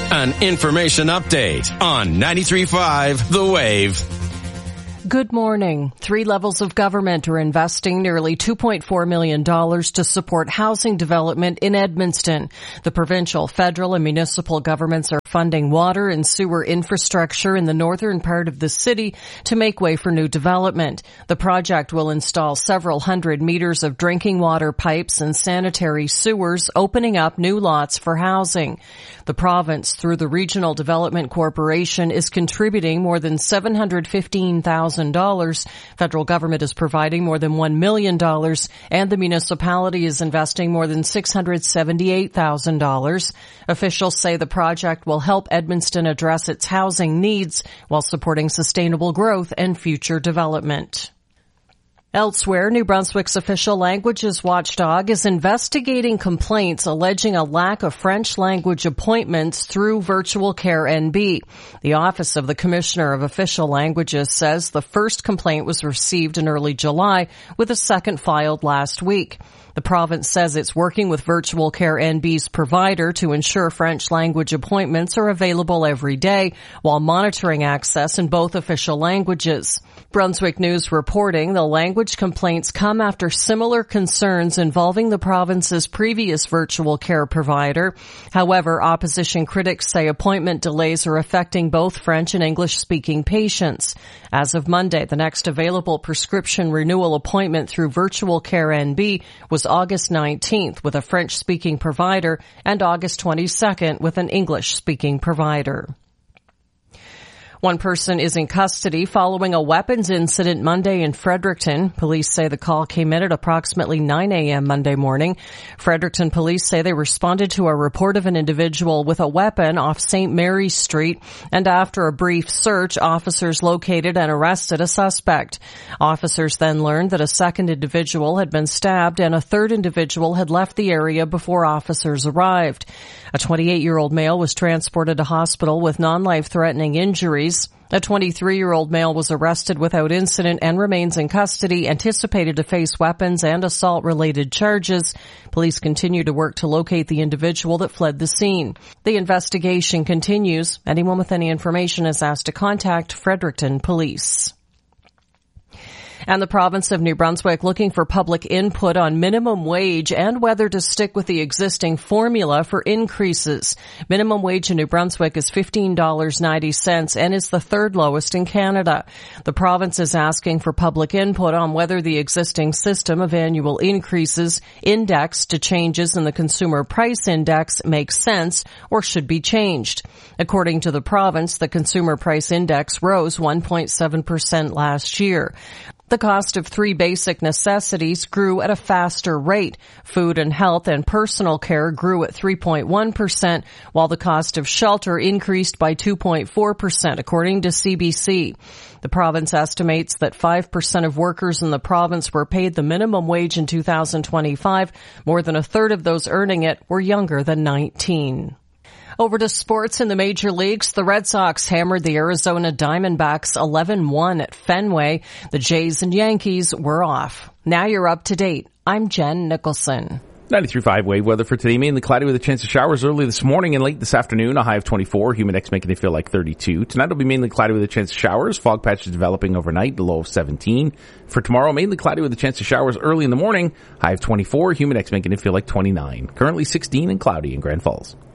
An information update on 93.5 The Wave. Good morning. 3 levels of government are investing nearly $2.4 million to support housing development in Edmundston. The provincial, federal, and municipal governments are funding water and sewer infrastructure in the northern part of the city to make way for new development. The project will install several hundred meters of drinking water pipes and sanitary sewers, opening up new lots for housing. The province, through the Regional Development Corporation, is contributing more than $715,000. Federal government is providing more than $1 million, and the municipality is investing more than $678,000. Officials say the project will help Edmundston address its housing needs while supporting sustainable growth and future development. Elsewhere, New Brunswick's official languages watchdog is investigating complaints alleging a lack of French language appointments through Virtual Care NB. The Office of the Commissioner of Official Languages says the first complaint was received in early July, with a second filed last week. The province says it's working with Virtual Care NB's provider to ensure French language appointments are available every day while monitoring access in both official languages. Brunswick News reporting the language complaints come after similar concerns involving the province's previous virtual care provider. However, opposition critics say appointment delays are affecting both French and English-speaking patients. As of Monday, the next available prescription renewal appointment through Virtual Care NB was August 19th with a French-speaking provider and August 22nd with an English-speaking provider. One person is in custody following a weapons incident Monday in Fredericton. Police say the call came in at approximately 9 a.m. Monday morning. Fredericton police say they responded to a report of an individual with a weapon off St. Mary's Street, and after a brief search, officers located and arrested a suspect. Officers then learned that a second individual had been stabbed and a third individual had left the area before officers arrived. A 28-year-old male was transported to hospital with non-life-threatening injuries. A 23-year-old male was arrested without incident and remains in custody, anticipated to face weapons and assault-related charges. Police continue to work to locate the individual that fled the scene. The investigation continues. Anyone with any information is asked to contact Fredericton Police. And the province of New Brunswick looking for public input on minimum wage and whether to stick with the existing formula for increases. Minimum wage in New Brunswick is $15.90 and is the third lowest in Canada. The province is asking for public input on whether the existing system of annual increases indexed to changes in the Consumer Price Index makes sense or should be changed. According to the province, the Consumer Price Index rose 1.7% last year. The cost of 3 basic necessities grew at a faster rate. Food and health and personal care grew at 3.1%, while the cost of shelter increased by 2.4%, according to CBC. The province estimates that 5% of workers in the province were paid the minimum wage in 2025. More than a third of those earning it were younger than 19. Over to sports in the major leagues. The Red Sox hammered the Arizona Diamondbacks 11-1 at Fenway. The Jays and Yankees were off. Now you're up to date. I'm Jen Nicholson. 93.5 wave weather for today. Mainly cloudy with a chance of showers early this morning and late this afternoon. A high of 24. Humid index making it feel like 32. Tonight will be mainly cloudy with a chance of showers. Fog patches developing overnight. The low of 17. For tomorrow, mainly cloudy with a chance of showers early in the morning. High of 24. Humid index making it feel like 29. Currently 16 and cloudy in Grand Falls.